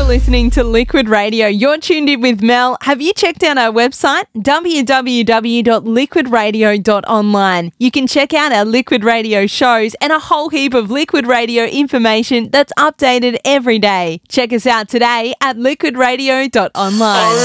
listening to Liquid Radio. You're tuned in with Mel. Have you checked out our website? www.liquidradio.online. You can check out our Liquid Radio shows and a whole heap of Liquid Radio information that's updated every day. Check us out today at liquidradio.online.